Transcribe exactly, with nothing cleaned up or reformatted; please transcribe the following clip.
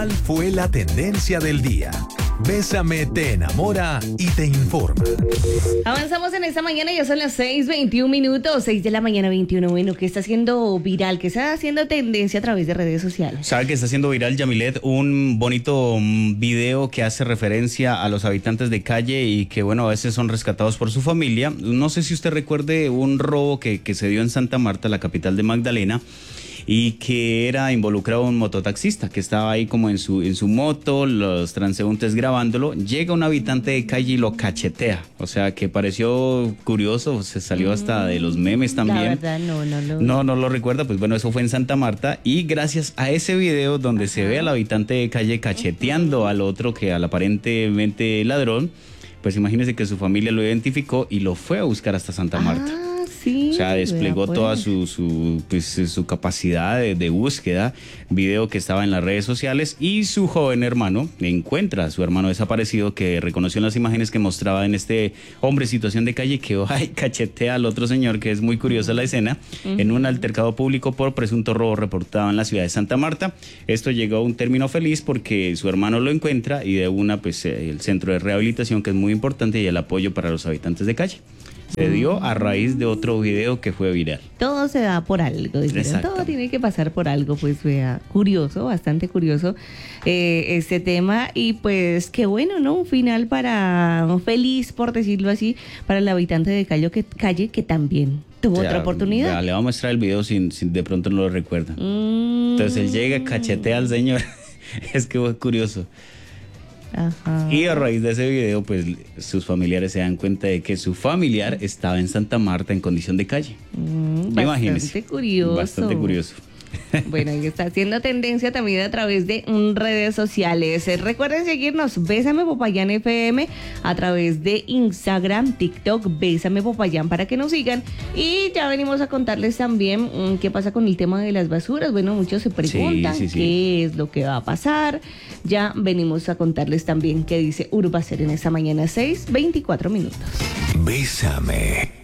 ¿Cuál fue la tendencia del día? Bésame te enamora y te informa. Avanzamos en esta mañana, ya son las seis veintiún minutos, seis de la mañana veintiuno. Bueno, ¿qué está haciendo viral? ¿Qué está haciendo tendencia a través de redes sociales? ¿Sabe que está haciendo viral, Yamilet? Un bonito mm, video que hace referencia a los habitantes de calle y que, bueno, a veces son rescatados por su familia. No sé si usted recuerde un robo que, que se dio en Santa Marta, la capital de Magdalena, y que era involucrado un mototaxista que estaba ahí como en su, en su moto, los transeúntes grabándolo. Llega un habitante de calle y lo cachetea. O sea, que pareció curioso, se salió hasta de los memes también. La verdad, no, no lo... No, no lo recuerda, pues bueno, eso fue en Santa Marta. Y gracias a ese video donde Ajá. se ve al habitante de calle cacheteando uh-huh. al otro, que al aparentemente ladrón, pues imagínese que su familia lo identificó y lo fue a buscar hasta Santa Marta. Ah. Sí, o sea, desplegó pues. toda su, su, pues, su capacidad de, de búsqueda, video que estaba en las redes sociales, y su joven hermano encuentra a su hermano desaparecido, que reconoció en las imágenes que mostraba en este hombre en situación de calle que ay, cachetea al otro señor, que es muy curiosa la escena, uh-huh. en un altercado público por presunto robo reportado en la ciudad de Santa Marta. Esto llegó a un término feliz porque su hermano lo encuentra y de una, pues el centro de rehabilitación, que es muy importante, y el apoyo para los habitantes de calle. Se dio a raíz de otro video que fue viral. Todo se da por algo, todo tiene que pasar por algo, pues vea, curioso, bastante curioso eh, este tema, y pues qué bueno, ¿no? Un final para, feliz por decirlo así, para el habitante de Calle que, calle, que también tuvo ya, otra oportunidad. Ya, le voy a mostrar el video si, si de pronto no lo recuerdan. Mm. Entonces él llega, cachetea al señor, es que fue curioso. Ajá. Y a raíz de ese video, pues sus familiares se dan cuenta de que su familiar estaba en Santa Marta en condición de calle. Mm, bastante curioso. Bastante curioso. Bueno, y está haciendo tendencia también a través de mm, redes sociales. Eh, recuerden seguirnos, Bésame Popayán F M, a través de Instagram, TikTok, Bésame Popayán, para que nos sigan. Y ya venimos a contarles también mm, qué pasa con el tema de las basuras. Bueno, muchos se preguntan sí, sí, sí. qué es lo que va a pasar. Ya venimos a contarles también qué dice Urbacer en esta mañana, seis veinticuatro minutos. Bésame.